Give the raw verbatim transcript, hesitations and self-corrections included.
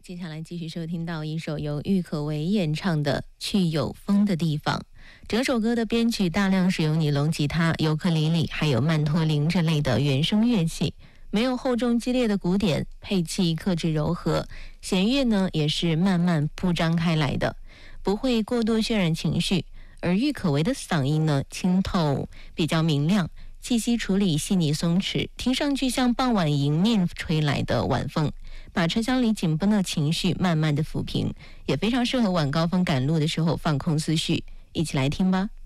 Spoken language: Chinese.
接下来继续收听到一首由郁可唯演唱的《去有风的地方》。整首歌的编曲大量使用尼龙吉他、尤克里里还有曼托林这类的原声乐器，没有厚重激烈的鼓点，配器克制柔和，弦乐呢也是慢慢铺张开来的，不会过度渲染情绪。而郁可唯的嗓音呢清透，比较明亮，气息处理细腻松弛，听上去像傍晚迎面吹来的晚风，把车厢里紧绷的情绪慢慢的抚平，也非常适合晚高峰赶路的时候放空思绪。一起来听吧。